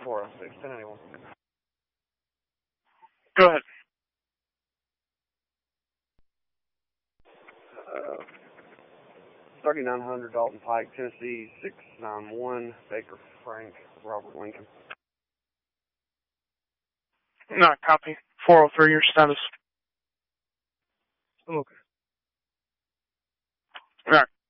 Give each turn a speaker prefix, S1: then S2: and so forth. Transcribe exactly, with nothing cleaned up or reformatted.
S1: four oh six, ten ninety-one.
S2: Go ahead.
S1: Uh, thirty-nine hundred Dalton Pike, Tennessee, six nine one, Baker Frank, Robert Lincoln.
S2: Not copy. four oh three, your status.
S1: I'm okay.
S2: All right.